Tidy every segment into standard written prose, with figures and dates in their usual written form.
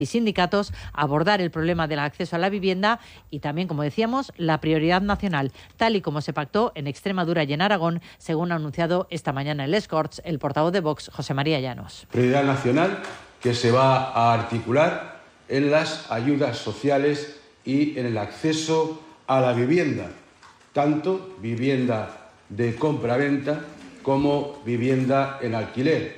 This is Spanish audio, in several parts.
y sindicatos, abordar el problema del acceso a la vivienda y también, como decíamos, la prioridad nacional, tal y como se pactó en Extremadura y en Aragón, según ha anunciado esta mañana en Les Corts el portavoz de Vox, José María Llanos. Prioridad nacional que se va a articular en las ayudas sociales y en el acceso a la vivienda, tanto vivienda de compra-venta como vivienda en alquiler.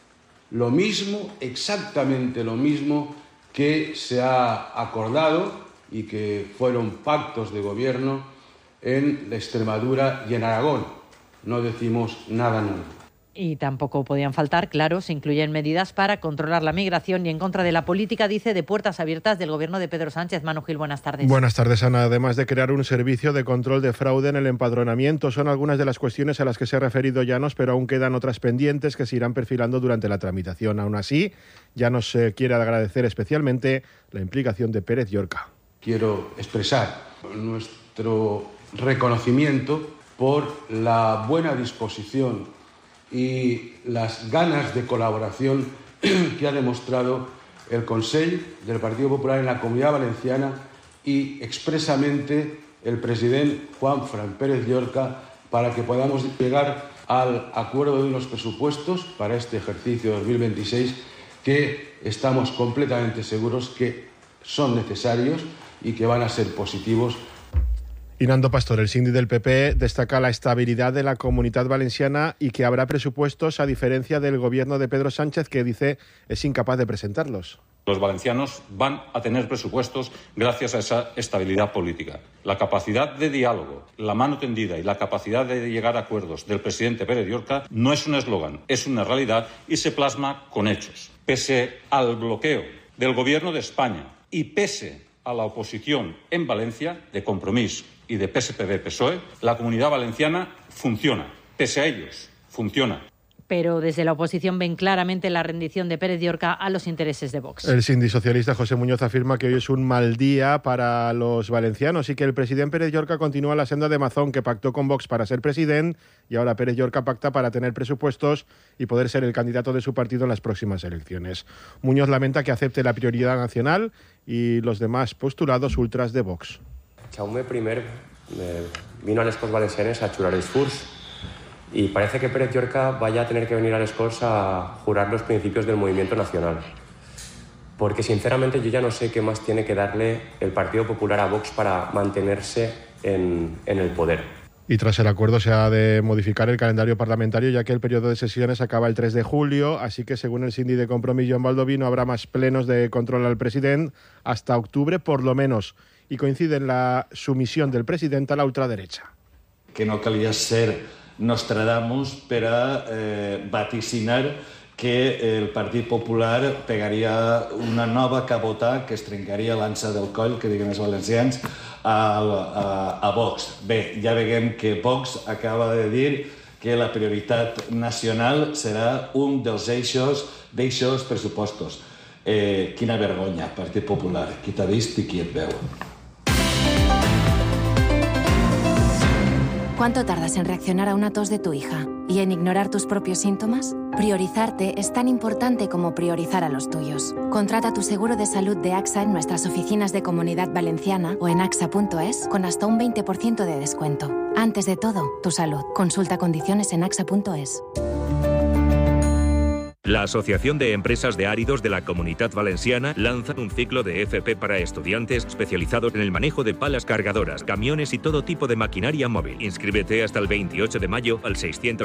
Lo mismo, exactamente lo mismo que se ha acordado y que fueron pactos de gobierno en Extremadura y en Aragón. No decimos nada nuevo. Y tampoco podían faltar, claro, se incluyen medidas para controlar la migración y en contra de la política, dice, de puertas abiertas del gobierno de Pedro Sánchez. Manu Gil, buenas tardes. Buenas tardes, Ana. Además de crear un servicio de control de fraude en el empadronamiento, son algunas de las cuestiones a las que se ha referido Llanos, pero aún quedan otras pendientes que se irán perfilando durante la tramitación. Aún así, Llanos quiere agradecer especialmente la implicación de Pérez Llorca. Quiero expresar nuestro reconocimiento por la buena disposición y las ganas de colaboración que ha demostrado el Consell del Partido Popular en la Comunidad Valenciana y expresamente el presidente Juanfran Pérez Llorca para que podamos llegar al acuerdo de unos presupuestos para este ejercicio 2026 que estamos completamente seguros que son necesarios y que van a ser positivos. Y Nando Pastor, el síndic del PP, destaca la estabilidad de la Comunitat Valenciana y que habrá presupuestos a diferencia del gobierno de Pedro Sánchez, que dice es incapaz de presentarlos. Los valencianos van a tener presupuestos gracias a esa estabilidad política. La capacidad de diálogo, la mano tendida y la capacidad de llegar a acuerdos del presidente Pérez Llorca no es un eslogan, es una realidad y se plasma con hechos. Pese al bloqueo del gobierno de España y pese a la oposición en Valencia de Compromís y de PSPB-PSOE, la Comunidad Valenciana funciona. Pese a ellos, funciona. Pero desde la oposición ven claramente la rendición de Pérez Llorca a los intereses de Vox. El síndic socialista José Muñoz afirma que hoy es un mal día para los valencianos y que el presidente Pérez Llorca continúa la senda de Mazón, que pactó con Vox para ser presidente, y ahora Pérez Llorca pacta para tener presupuestos y poder ser el candidato de su partido en las próximas elecciones. Muñoz lamenta que acepte la prioridad nacional y los demás postulados ultras de Vox. Jaume I vino a les Corts Valencianes a jurar els furs y parece que Pérez Llorca vaya a tener que venir a les Corts a jurar los principios del movimiento nacional. Porque sinceramente yo ya no sé qué más tiene que darle el Partido Popular a Vox para mantenerse en el poder. Y tras el acuerdo se ha de modificar el calendario parlamentario, ya que el periodo de sesiones acaba el 3 de julio, así que según el síndic de Compromís, Joan Baldoví, no habrá más plenos de control al presidente hasta octubre por lo menos, y coincide en la sumisión del presidente a la ultraderecha. Que no calia ser Nostradamus per a vaticinar que el Partit Popular pegaria una nova cabota que es trencaria l'ansa del coll, que diguem els valencians, a Vox. Bé, ja veiem que Vox acaba de dir que la prioritat nacional serà un dels eixos d'eixos pressupostos. Quina vergonya, Partit Popular. Qui t'ha vist i qui et veu. ¿Cuánto tardas en reaccionar a una tos de tu hija y en ignorar tus propios síntomas? Priorizarte es tan importante como priorizar a los tuyos. Contrata tu seguro de salud de AXA en nuestras oficinas de Comunidad Valenciana o en axa.es con hasta un 20% de descuento. Antes de todo, tu salud. Consulta condiciones en axa.es. La Asociación de Empresas de Áridos de la Comunitat Valenciana lanza un ciclo de FP para estudiantes especializados en el manejo de palas cargadoras, camiones y todo tipo de maquinaria móvil. Inscríbete hasta el 28 de mayo al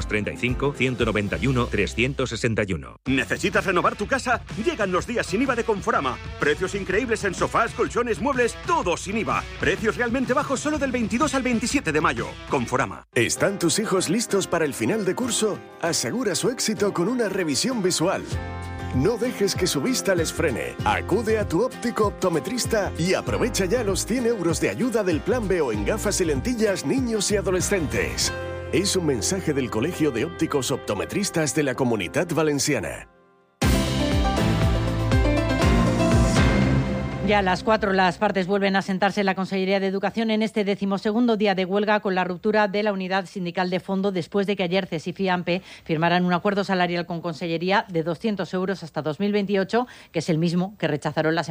635-191-361. ¿Necesitas renovar tu casa? Llegan los días sin IVA de Conforama. Precios increíbles en sofás, colchones, muebles, todo sin IVA. Precios realmente bajos solo del 22 al 27 de mayo. Conforama. ¿Están tus hijos listos para el final de curso? Asegura su éxito con una revisión visual. No dejes que su vista les frene. Acude a tu óptico optometrista y aprovecha ya los 100 euros de ayuda del Plan B o en gafas y lentillas niños y adolescentes. Es un mensaje del Colegio de Ópticos Optometristas de la Comunitat Valenciana. Ya a las 4 las partes vuelven a sentarse en la Consellería de Educación en este 12º día de huelga con la ruptura de la unidad sindical de fondo después de que ayer CESIF y AMPE firmaran un acuerdo salarial con Consellería de 200 euros hasta 2028, que es el mismo que rechazaron la semana